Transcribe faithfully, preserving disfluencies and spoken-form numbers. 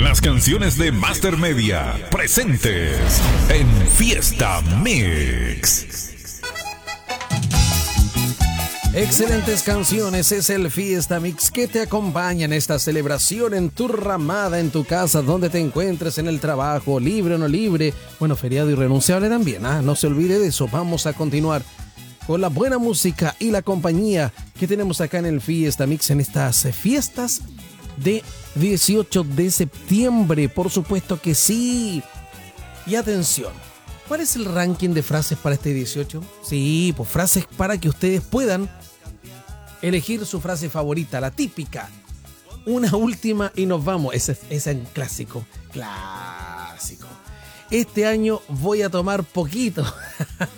las canciones de Master Media, presentes en Fiesta Mix. Excelentes canciones, es el Fiesta Mix que te acompaña en esta celebración en tu ramada, en tu casa, donde te encuentres, en el trabajo, libre o no libre, bueno, feriado irrenunciable también, ¿ah? No se olvide de eso. Vamos a continuar con la buena música y la compañía que tenemos acá en el Fiesta Mix en estas fiestas de dieciocho de septiembre, por supuesto que sí. Y atención, ¿cuál es el ranking de frases para este dieciocho? Sí, pues frases para que ustedes puedan elegir su frase favorita, la típica. Una última y nos vamos. Ese es un clásico. Clásico. Este año voy a tomar poquito.